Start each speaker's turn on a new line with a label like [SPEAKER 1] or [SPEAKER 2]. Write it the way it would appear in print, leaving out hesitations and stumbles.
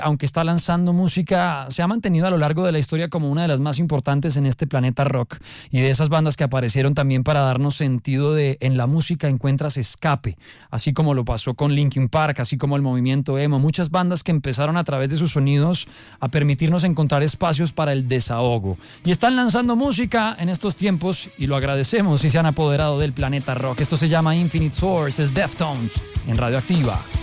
[SPEAKER 1] aunque está lanzando música, se ha mantenido a lo largo de la historia como una de las más importantes en este planeta rock, y de esas bandas que aparecieron también para darnos sentido de en la música encuentras escape, así como lo pasó con Linkin Park, así como el movimiento emo, muchas bandas que empezaron a través de sus sonidos a permitirnos encontrar espacios para el desahogo, y están lanzando música en estos tiempos y lo agradecemos y se han apoderado del planeta rock. Esto se llama Infinite Source, es Deftones en Radioactiva.